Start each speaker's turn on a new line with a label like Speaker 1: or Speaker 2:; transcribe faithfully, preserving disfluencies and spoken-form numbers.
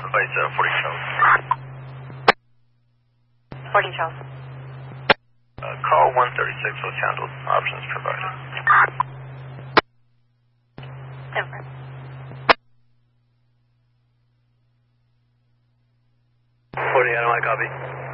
Speaker 1: Place uh, forty Charles.
Speaker 2: forty Charles.
Speaker 1: Uh, call one thirty-six was handled. Options provided.
Speaker 2: Over.
Speaker 1: forty, I don't want to copy.